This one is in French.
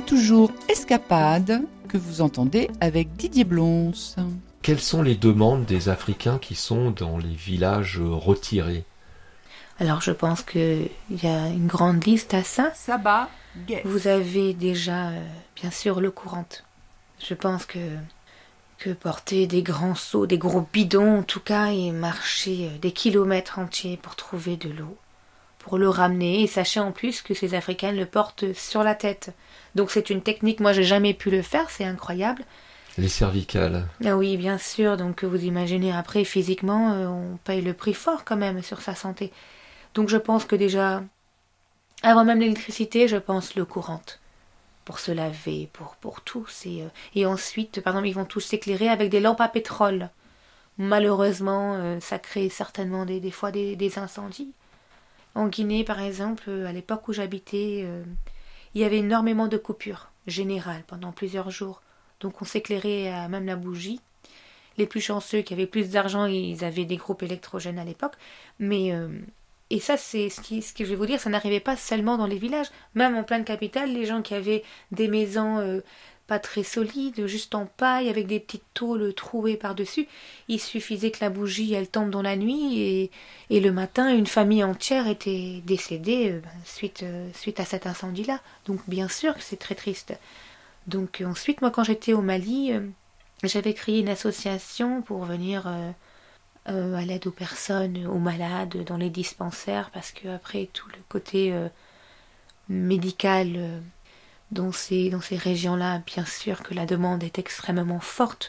C'est toujours Escapade que vous entendez avec Didier Blons. Quelles sont les demandes des Africains qui sont dans les villages retirés ? Alors je pense qu'il y a une grande liste à ça. Saba, Guess. Vous avez déjà, bien sûr, l'eau courante. Je pense que porter des grands seaux, des gros bidons en tout cas, et marcher des kilomètres entiers pour trouver de l'eau, pour le ramener, et sachez en plus que ces Africains le portent sur la tête. Donc c'est une technique, moi j'ai jamais pu le faire, c'est incroyable. Les cervicales. Ah oui, bien sûr, donc vous imaginez après, physiquement, on paye le prix fort quand même sur sa santé. Donc je pense que déjà, avant même l'électricité, je pense l'eau courante. Pour se laver, pour tout. Et ensuite, par exemple, ils vont tous s'éclairer avec des lampes à pétrole. Malheureusement, ça crée certainement des fois des incendies. En Guinée, par exemple, à l'époque où j'habitais, il y avait énormément de coupures générales pendant plusieurs jours. Donc on s'éclairait à même la bougie. Les plus chanceux qui avaient plus d'argent, ils avaient des groupes électrogènes à l'époque. Et ça, c'est ce que je vais vous dire, ça n'arrivait pas seulement dans les villages. Même en pleine capitale, les gens qui avaient des maisons pas très solides, juste en paille, avec des petites tôles trouées par-dessus, il suffisait que la bougie, elle tombe dans la nuit, et le matin, une famille entière était décédée suite à cet incendie-là. Donc bien sûr que c'est très triste. Donc ensuite, moi, quand j'étais au Mali, j'avais créé une association pour venir... à l'aide aux personnes, aux malades, dans les dispensaires, parce que après tout le côté médical dans ces régions-là, bien sûr que la demande est extrêmement forte.